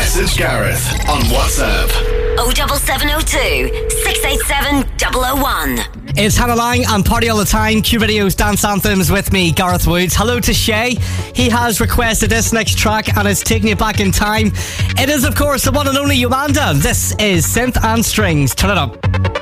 Message Gareth on WhatsApp. 07702 687 001. It's Hannah Lang and Party All The Time, Q Radio's Dance Anthems with me, Gareth Woods. Hello to Shay. He has requested this next track and is taking it back in time. It is, of course, the one and only Yolanda. This is Synth and Strings. Turn it up.